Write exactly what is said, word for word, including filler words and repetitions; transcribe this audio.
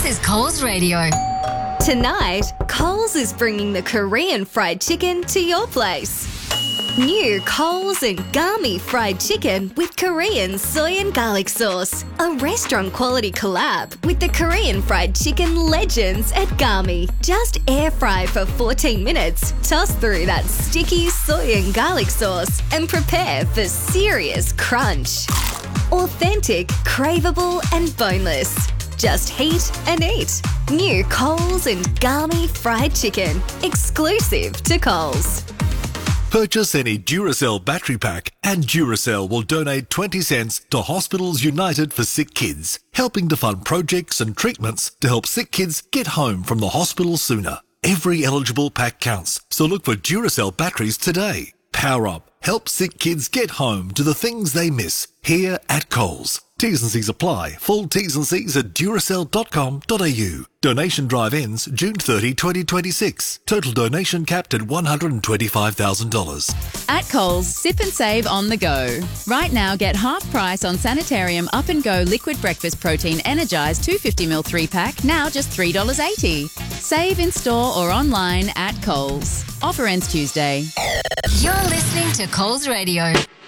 This is Coles Radio. Tonight, Coles is bringing the Korean fried chicken to your place. New Coles and Gami fried chicken with Korean soy and garlic sauce. A restaurant-quality collab with the Korean fried chicken legends at Gami. Just air fry for fourteen minutes, toss through that sticky soy and garlic sauce, and prepare for serious crunch. Authentic, craveable, and boneless. Just heat and eat. New Coles and Gami fried chicken. Exclusive to Coles. Purchase any Duracell battery pack and Duracell will donate twenty cents to Hospitals United for Sick Kids, helping to fund projects and treatments to help sick kids get home from the hospital sooner. Every eligible pack counts, so look for Duracell batteries today. Power up. Help sick kids get home to the things they miss here at Coles. T's and C's apply. Full T's and C's at duracell dot com dot a u. Donation drive ends June thirtieth, twenty twenty-six. Total donation capped at one hundred twenty-five thousand dollars. At Coles, sip and save on the go. Right now, get half price on Sanitarium Up and Go Liquid Breakfast Protein Energized two hundred fifty milliliter three pack, now just three dollars eighty. Save in store or online at Coles. Offer ends Tuesday. You're listening to Coles Radio.